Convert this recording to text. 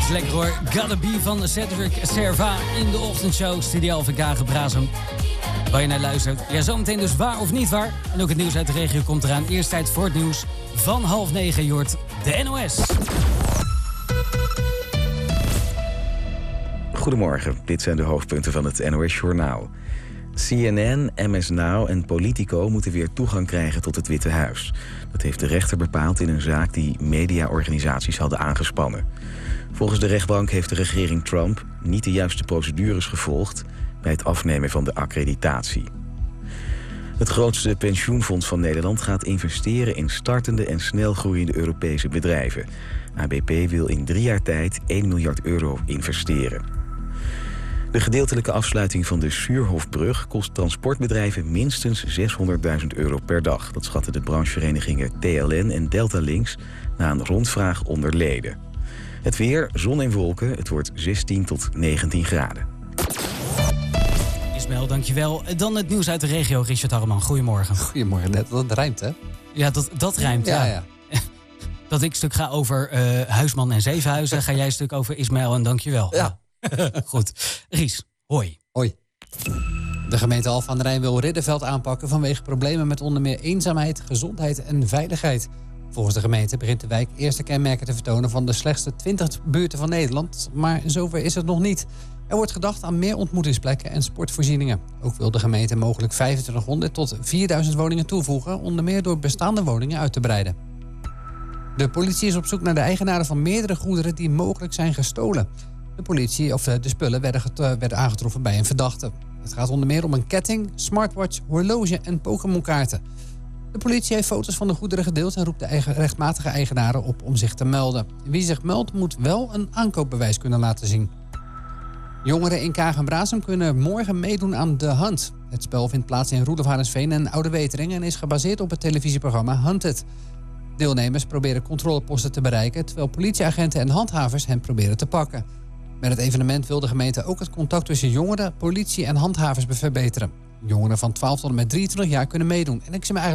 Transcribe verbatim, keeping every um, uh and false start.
is lekker hoor. Gotta Be van Cedric Serva in de ochtendshow. Studio L V K Gebrasem. Waar je naar luistert. Ja, zometeen dus waar of niet waar. En ook het nieuws uit de regio komt eraan. Eerst tijd voor het nieuws van half negen. Je hoort de N O S. Goedemorgen, dit zijn de hoofdpunten van het N O S-journaal. C N N, M S Now en Politico moeten weer toegang krijgen tot het Witte Huis. Dat heeft de rechter bepaald in een zaak die mediaorganisaties hadden aangespannen. Volgens de rechtbank heeft de regering Trump niet de juiste procedures gevolgd bij het afnemen van de accreditatie. Het grootste pensioenfonds van Nederland gaat investeren in startende en snelgroeiende Europese bedrijven. A B P wil in drie jaar tijd één miljard euro investeren. De gedeeltelijke afsluiting van de Suurhofbrug kost transportbedrijven minstens zeshonderdduizend euro per dag. Dat schatten de brancheverenigingen T L N en Delta Links na een rondvraag onder leden. Het weer, zon en wolken, het wordt zestien tot negentien graden. Ismaël, dankjewel. Dan het nieuws uit de regio. Richard Harreman, goedemorgen. Goedemorgen, net. Dat rijmt, hè? Ja, dat, dat rijmt, ja. ja. ja. Dat ik een stuk ga over uh, Huisman en Zevenhuizen, ga jij een stuk over Ismaël en dankjewel. Ja. Goed. Ries, hoi. Hoi. De gemeente Alphen aan den Rijn wil Ridderveld aanpakken vanwege problemen met onder meer eenzaamheid, gezondheid en veiligheid. Volgens de gemeente begint de wijk eerste kenmerken te vertonen van de slechtste twintig buurten van Nederland. Maar zover is het nog niet. Er wordt gedacht aan meer ontmoetingsplekken en sportvoorzieningen. Ook wil de gemeente mogelijk vijfentwintighonderd tot vierduizend woningen toevoegen, onder meer door bestaande woningen uit te breiden. De politie is op zoek naar de eigenaren van meerdere goederen die mogelijk zijn gestolen. De politie, of de spullen werden, get, werden aangetroffen bij een verdachte. Het gaat onder meer om een ketting, smartwatch, horloge en Pokémon-kaarten. De politie heeft foto's van de goederen gedeeld en roept de eigen, rechtmatige eigenaren op om zich te melden. Wie zich meldt moet wel een aankoopbewijs kunnen laten zien. Jongeren in Kaag en Brasem kunnen morgen meedoen aan The Hunt. Het spel vindt plaats in Roelof-Arendsveen en Oude Wetering en is gebaseerd op het televisieprogramma Hunted. Deelnemers proberen controleposten te bereiken, terwijl politieagenten en handhavers hen proberen te pakken. Met het evenement wil de gemeente ook het contact tussen jongeren, politie en handhavers verbeteren. Jongeren van twaalf tot en met drieëntwintig jaar kunnen meedoen. En ik zie me eigenlijk